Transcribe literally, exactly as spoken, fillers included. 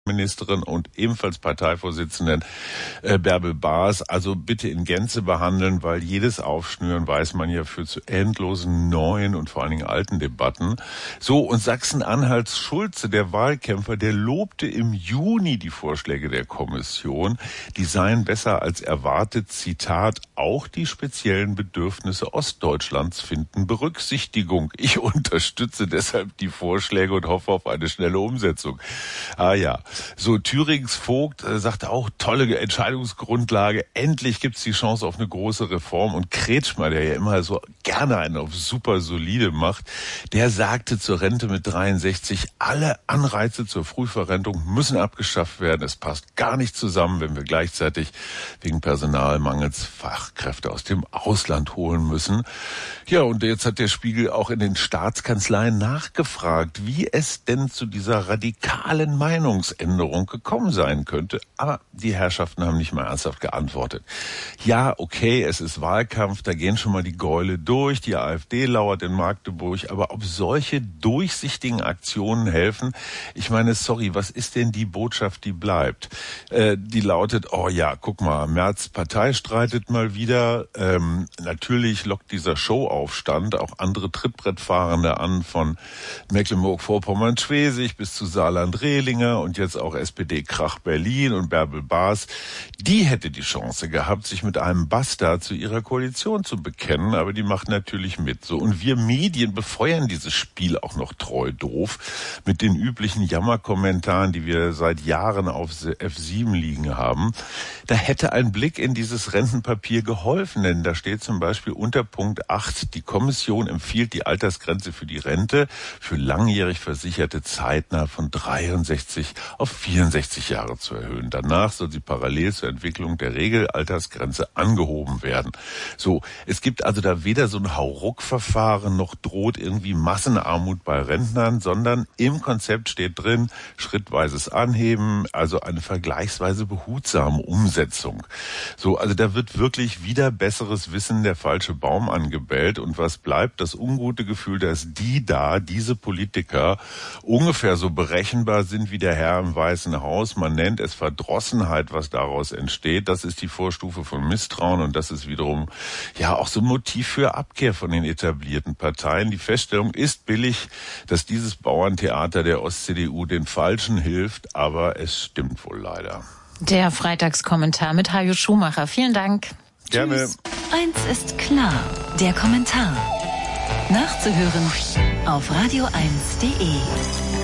Ministerin und ebenfalls Parteivorsitzenden äh, Bärbel Baas, also bitte in Gänze behandeln, weil jedes Aufschnüren, weiß man ja, führt zu endlosen neuen und vor allen Dingen alten Debatten. So, und Sachsen-Anhalts Schulze, der Wahlkämpfer, der lobte im Juni die Vorschläge der Kommission, die seien besser als erwartet, Zitat, auch die speziellen Bedürfnisse Ostdeutschlands finden Berücksichtigung. Ich unterstütze deshalb die Vorschläge und hoffe auf eine schnelle Umsetzung. Ah ja. So, Thürings Vogt äh, sagte auch, tolle Entscheidungsgrundlage, endlich gibt's die Chance auf eine große Reform. Und Kretschmer, der ja immer so gerne einen auf super solide macht, der sagte zur Rente mit dreiundsechzig, alle Anreize zur Frühverrentung müssen abgeschafft werden. Es passt gar nicht zusammen, wenn wir gleichzeitig wegen Personalmangels Fachkräfte aus dem Ausland holen müssen. Ja, und jetzt hat der Spiegel auch in den Staatskanzleien nachgefragt, wie es denn zu dieser radikalen Meinungsänderung gekommen sein könnte. Aber die Herrschaften haben nicht mal ernsthaft geantwortet. Ja, okay, es ist Wahlkampf, da gehen schon mal die Gäule durch, die AfD lauert in Magdeburg, aber ob solche durchsichtigen Aktionen helfen, ich meine, sorry, was ist denn die Botschaft, die bleibt? Äh, die lautet, oh ja, guck mal, Merz Partei streitet mal wieder, ähm, natürlich lockt dieser Showaufstand auch andere Trittbrettfahrende an, von Mecklenburg-Vorpommern-Schwesig bis zu Saarland-Rehlinger und jetzt auch S P D-Krach Berlin und Bärbel Baas, die hätte die Chance gehabt, sich mit einem Bastard zu ihrer Koalition zu bekennen, aber die macht natürlich mit. So, und wir Medien befeuern dieses Spiel auch noch treu doof mit den üblichen Jammerkommentaren, die wir seit Jahren auf F sieben liegen haben. Da hätte ein Blick in dieses Rentenpapier geholfen, denn da steht zum Beispiel unter Punkt acht, die Kommission empfiehlt die Altersgrenze für die Rente für langjährig Versicherte zeitnah von dreiundsechzig auf vierundsechzig Jahre zu erhöhen. Danach soll sie parallel zur Entwicklung der Regelaltersgrenze angehoben werden. So, es gibt also da weder so ein Hauruck-Verfahren noch droht irgendwie Massenarmut bei Rentnern, sondern im Konzept steht drin, schrittweises Anheben, also eine vergleichsweise behutsame Umsetzung. So, also da wird wirklich wieder besseres Wissen der falsche Baum angebellt und was bleibt? Das ungute Gefühl, dass die da, diese Politiker, ungefähr so berechenbar sind wie der Herr im Weißen Haus. Man nennt es Verdrossenheit, was daraus entsteht. Das ist die Vorstufe von Misstrauen und das ist wiederum ja auch so ein Motiv für Abkehr von den etablierten Parteien. Die Feststellung ist billig, dass dieses Bauerntheater der Ost-C D U den Falschen hilft, aber es stimmt wohl leider. Der Freitagskommentar mit Hajo Schumacher. Vielen Dank. Gerne. Tschüss. Eins ist klar, der Kommentar. Nachzuhören auf radio eins punkt de.